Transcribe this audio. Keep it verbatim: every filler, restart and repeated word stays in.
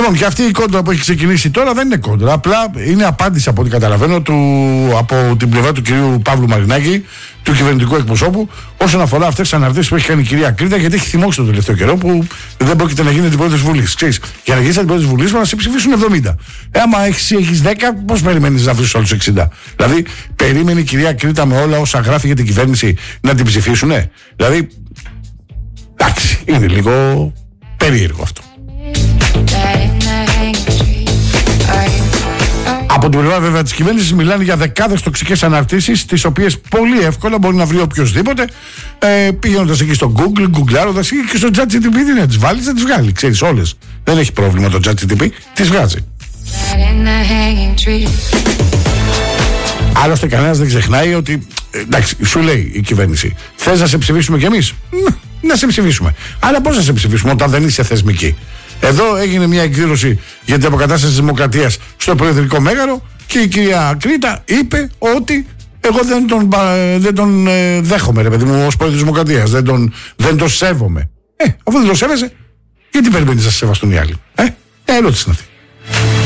Λοιπόν, και αυτή η κόντρα που έχει ξεκινήσει τώρα δεν είναι κόντρα. Απλά είναι απάντηση από ό,τι καταλαβαίνω του, από την πλευρά του κυρίου Παύλου Μαρινάκη, του κυβερνητικού εκπροσώπου, όσον αφορά αυτές τις αναρτήσεις που έχει κάνει η κυρία Κρήτα, γιατί έχει θυμώσει τον τελευταίο καιρό που δεν πρόκειται να γίνει αντιπρόεδρος της Βουλής. Ξέρεις, για να γίνει αντιπρόεδρος της Βουλής πρέπει να σε ψηφίσουν εβδομήντα. Ε, άμα έχεις δέκα, πώς περιμένεις να βρεις τους άλλους εξήντα. Δηλαδή, περίμενε η κυρία Κρήτα με όλα όσα γράφει για την κυβέρνηση να την ψηφίσουν. Ε. Δηλαδή, εντάξει, είναι λίγο περίεργο αυτό. Από την πλευρά βέβαια της κυβέρνησης μιλάνε για δεκάδες τοξικές αναρτήσεις, τις οποίες πολύ εύκολα μπορεί να βρει οποιοδήποτε ε, πηγαίνοντας εκεί στο Google, γκουγκλάροντας ή και στο ChatGPT να τις βάλεις, να τις βγάλει. Ξέρεις, όλες. Δεν έχει πρόβλημα το ChatGPT, τις βγάζει. Άλλωστε κανένας δεν ξεχνάει ότι, εντάξει, σου λέει η κυβέρνηση, θες να σε ψηφίσουμε κι εμείς? Να σε ψηφίσουμε. Αλλά πώς να σε ψηφίσουμε όταν δεν είσαι θεσμική? Εδώ έγινε μια εκδήλωση για την αποκατάσταση της δημοκρατίας στο Προεδρικό Μέγαρο και η κυρία Κρήτα είπε ότι εγώ δεν τον, δεν τον ε, δέχομαι, ρε παιδί μου, ως πρόεδρος της Δημοκρατίας. Δεν τον, δεν τον σέβομαι. Ε, αφού δεν τον σέβεσαι, γιατί περιμένεις να σε σεβαστούν οι άλλοι? Ε, ερώτηση είναι αυτή.